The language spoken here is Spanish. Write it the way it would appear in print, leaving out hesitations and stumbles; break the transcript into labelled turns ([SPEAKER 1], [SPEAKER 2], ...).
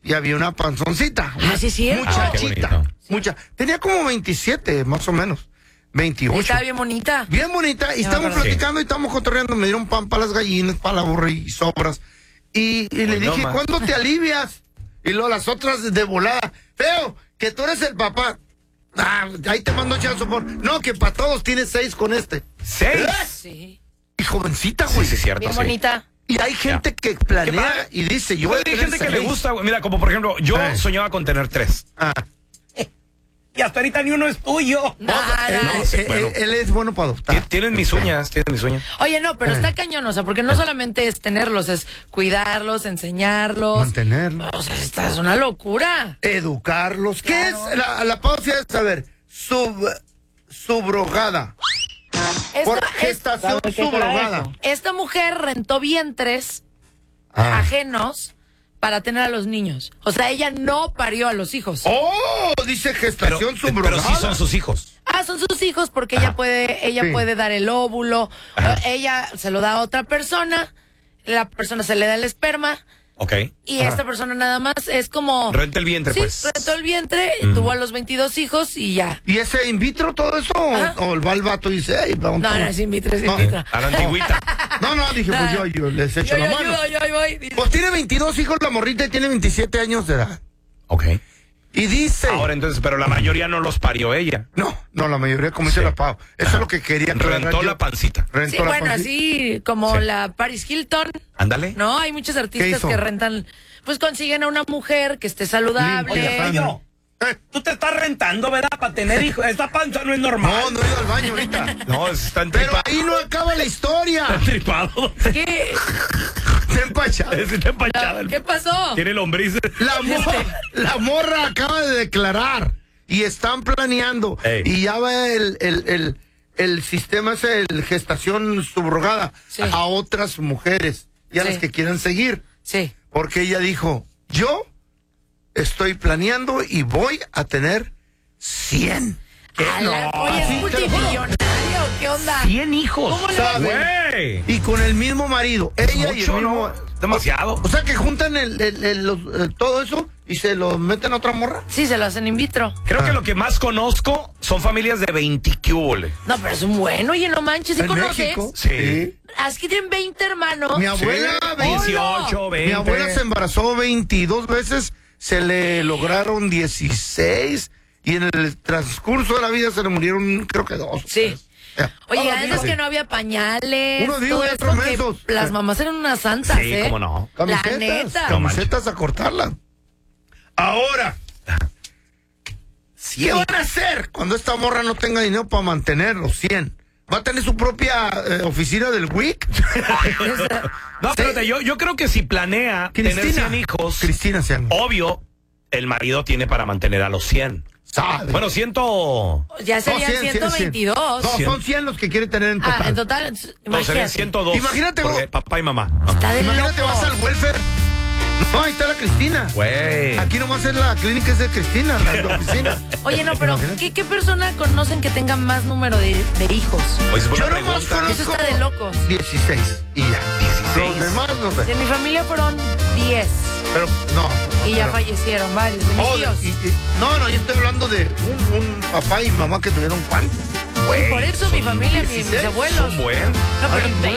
[SPEAKER 1] y había una panzoncita.
[SPEAKER 2] Sí, sí.
[SPEAKER 1] Muchachita. Tenía como 27, más o menos. 28.
[SPEAKER 2] Estaba bien bonita.
[SPEAKER 1] Bien bonita. Y estamos platicando y estamos cotorreando. Me dieron pan para las gallinas, para la burra y sobras. Y le dije, ¿cuándo te alivias? Y luego las otras de volada. Feo, que tú eres el papá. Ahí te mando chance por. No, que para todos tienes 6 con este.
[SPEAKER 3] ¿6?
[SPEAKER 2] Sí.
[SPEAKER 1] Y jovencita, güey.
[SPEAKER 3] Sí, cierto.
[SPEAKER 2] Bien bonita.
[SPEAKER 1] Y hay gente que planea y dice, yo voy a
[SPEAKER 3] hay
[SPEAKER 1] tener
[SPEAKER 3] gente que
[SPEAKER 1] 6.
[SPEAKER 3] le gusta, güey. Mira, como por ejemplo, yo soñaba con tener 3. Y hasta ahorita ni uno es tuyo.
[SPEAKER 1] Él es bueno para adoptar.
[SPEAKER 3] Tienen mis uñas,
[SPEAKER 2] Oye, no, pero está cañón, o sea, porque no solamente es tenerlos, es cuidarlos, enseñarlos.
[SPEAKER 1] Mantenerlos.
[SPEAKER 2] O sea, esta es una locura.
[SPEAKER 1] Educarlos.
[SPEAKER 2] Claro.
[SPEAKER 1] ¿Qué es? La pausa es saber. Subrogada. Por gestación subrogada.
[SPEAKER 2] Esta mujer rentó vientres ajenos para tener a los niños. O sea, ella no parió a los hijos.
[SPEAKER 1] ¡Oh! Dice gestación subrogada.
[SPEAKER 3] Pero sí son sus hijos.
[SPEAKER 2] Son sus hijos porque ella puede dar el óvulo. Ella se lo da a otra persona. La persona se le da el esperma.
[SPEAKER 3] Ok.
[SPEAKER 2] Y esta persona nada más es como...
[SPEAKER 3] Renta el vientre,
[SPEAKER 2] sí,
[SPEAKER 3] pues.
[SPEAKER 2] rentó el vientre, tuvo a los 22 hijos y ya.
[SPEAKER 1] ¿Y ese in vitro todo eso? ¿O va el vato y dice, vamos?
[SPEAKER 2] No, es in vitro, es in vitro.
[SPEAKER 3] A la antigüita.
[SPEAKER 1] No, dije, pues yo les echo la mano.
[SPEAKER 2] Yo voy.
[SPEAKER 1] Pues tiene 22 hijos la morrita y tiene 27 años de edad.
[SPEAKER 3] Ok.
[SPEAKER 1] Y dice...
[SPEAKER 3] Ahora entonces, pero la mayoría no los parió ella.
[SPEAKER 1] No, la mayoría, como dice la Pau. Eso es lo que quería.
[SPEAKER 3] Rentó la pancita.
[SPEAKER 2] Sí, bueno, así como la Paris Hilton.
[SPEAKER 3] Ándale.
[SPEAKER 2] No, hay muchos artistas que rentan, pues consiguen a una mujer que esté saludable.
[SPEAKER 3] Oye, tú te estás rentando, ¿verdad? Para tener hijos. Esta panza no es normal.
[SPEAKER 1] No he ido al baño ahorita.
[SPEAKER 3] No, está
[SPEAKER 1] Pero
[SPEAKER 3] entripado.
[SPEAKER 1] ahí no acaba la historia.
[SPEAKER 3] Está entripado.
[SPEAKER 2] ¿Qué?
[SPEAKER 1] Está empachado.
[SPEAKER 3] Está empachado.
[SPEAKER 2] ¿Qué pasó?
[SPEAKER 3] Tiene lombrices.
[SPEAKER 1] La morra acaba de declarar y están planeando. Y ya va el sistema ese, el gestación subrogada a otras mujeres y a las que quieran seguir.
[SPEAKER 2] Sí.
[SPEAKER 1] Porque ella dijo, yo estoy planeando y voy a tener 100.
[SPEAKER 2] Oye, ¿es multimillonario? ¿Qué onda?
[SPEAKER 3] 100 hijos.
[SPEAKER 2] ¿Cómo le va a
[SPEAKER 3] Güey.
[SPEAKER 1] Y con el mismo marido. Ella y el mismo...
[SPEAKER 3] ¿no? Demasiado.
[SPEAKER 1] O sea que juntan todo eso y se lo meten a otra morra.
[SPEAKER 2] Sí, se lo hacen in vitro.
[SPEAKER 3] Creo que lo que más conozco son familias de 20 cúbole.
[SPEAKER 2] No, pero es un bueno, oye, no manches, ¿sí
[SPEAKER 1] ¿En
[SPEAKER 2] conoces?
[SPEAKER 1] México?
[SPEAKER 3] Sí.
[SPEAKER 2] Aquí tienen 20 hermanos.
[SPEAKER 1] Mi abuela,
[SPEAKER 3] 18, 20.
[SPEAKER 1] Mi abuela se embarazó 22 veces, se le lograron 16 y en el transcurso de la vida se le murieron creo que 2.
[SPEAKER 2] Sí. Oye, antes que no había pañales.
[SPEAKER 1] Uno digo y otro mesos.
[SPEAKER 2] Las mamás eran unas santas,
[SPEAKER 3] Sí, cómo no.
[SPEAKER 2] La neta.
[SPEAKER 1] Camisetas a cortarla. Ahora, ¿qué van a hacer cuando esta morra no tenga dinero para mantener los 100? ¿Va a tener su propia oficina del WIC?
[SPEAKER 3] No, espérate, yo creo que si planea tener 100 hijos,
[SPEAKER 1] Cristina se llama.
[SPEAKER 3] obvio, el marido tiene para mantener a los 100.
[SPEAKER 1] ¿Sabe?
[SPEAKER 3] Bueno, 100.
[SPEAKER 2] Ya serían 122.
[SPEAKER 1] No, son 100 los que quiere tener en total.
[SPEAKER 2] En total,
[SPEAKER 3] No, serían
[SPEAKER 2] imagínate.
[SPEAKER 3] 102.
[SPEAKER 1] Imagínate,
[SPEAKER 3] porque papá y mamá.
[SPEAKER 2] Está de
[SPEAKER 1] Imagínate,
[SPEAKER 2] loco.
[SPEAKER 1] vas al welfare. No, ahí está la Cristina.
[SPEAKER 3] Güey.
[SPEAKER 1] Aquí nomás es la clínica, es de Cristina, la oficina.
[SPEAKER 2] Oye, no, pero ¿qué persona conocen que tenga más número de hijos?
[SPEAKER 3] Oye, es buena
[SPEAKER 1] Yo nomás
[SPEAKER 3] pregunta.
[SPEAKER 1] conozco
[SPEAKER 2] Eso está de locos.
[SPEAKER 1] 16 y ya.
[SPEAKER 3] 16.
[SPEAKER 1] Los demás no sé.
[SPEAKER 2] De mi familia fueron 10
[SPEAKER 1] Pero no.
[SPEAKER 2] y ya fallecieron varios de mis tíos.
[SPEAKER 1] No, yo estoy hablando de un papá y mamá que tuvieron cuántos.
[SPEAKER 2] Y por eso mi familia, mis
[SPEAKER 1] 16
[SPEAKER 2] abuelos.
[SPEAKER 3] Son buenos.
[SPEAKER 2] No, pero
[SPEAKER 1] Ay,